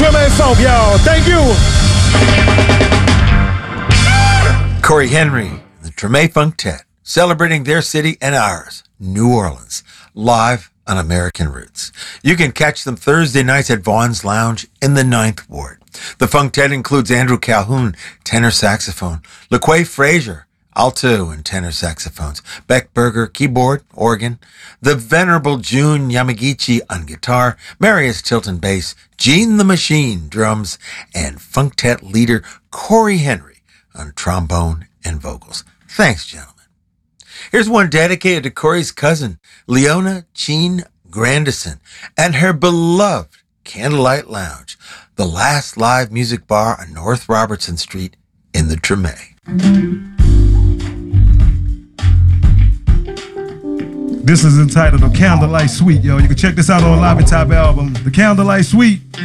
Treme Funk, y'all. Thank you. Corey Henry, the Treme Funktet, celebrating their city and ours, New Orleans, live on American Roots. You can catch them Thursday nights at Vaughn's Lounge in the 9th Ward. The Funktet includes Andrew Calhoun, tenor saxophone, LaQuay Frazier, alto and tenor saxophones, Beck Berger, keyboard, organ, the venerable June Yamagichi on guitar, Marius Tilton bass, Gene the Machine drums, and Funktet leader Corey Henry on trombone and vocals. Thanks, gentlemen. Here's one dedicated to Corey's cousin, Leona Jean Grandison, and her beloved Candlelight Lounge, the last live music bar on North Robertson Street in the Treme. This is entitled The Candlelight Suite, yo. You can check this out on Live and Top album, The Candlelight Suite.